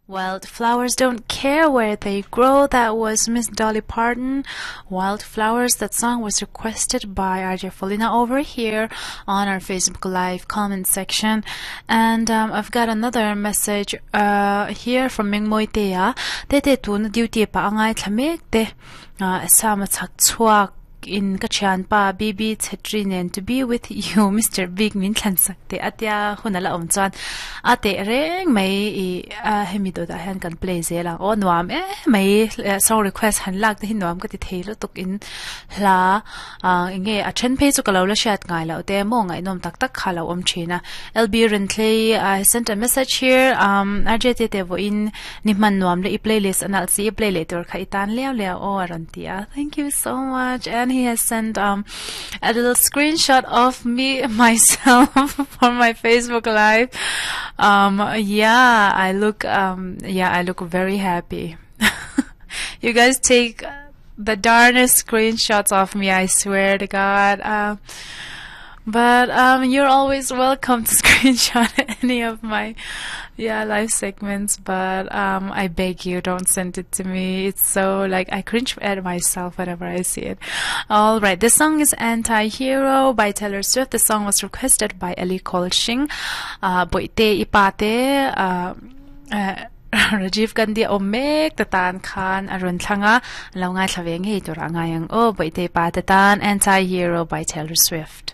Wildflowers don't care where they grow. That was Miss Dolly Parton. Wildflowers. That song was requested by RJ Folina over here on our Facebook Live comment section. And I've got another message here from Mingmoy Tea. Tete tun duty pa angay tlamek te sama chak chuak in Kachan pa BB Tetrinen to be with you Mr. Big Min Tlansakte atya hunala omchan ate reng mai hemido da han kan play zela o nuam mai song request han lak te hinwam ka ti thelo tuk in hla inge a chen page ka lo la shat ngai lo te mo ngai nom tak tak khala om china LB Rentley I sent a message here RJ te vo in niman nuam le playlist anal si play later kha itan leo leo o arantia. Thank you so much. And he has sent a little screenshot of me myself for my Facebook Live. I look very happy. You guys take the darnest screenshots of me, I swear to God. But you're always welcome to screenshot any of my live segments, but I beg you, don't send it to me. It's so I cringe at myself whenever I see it. Alright, this song is Anti-Hero by Taylor Swift. The song was requested by Ellie Colshing. Boite ipate Rajiv Gandhi Omek Tatan Khan Arun Thanga Lawnga Thawengi Turangayang Boite ipate tan Anti-Hero by Taylor Swift.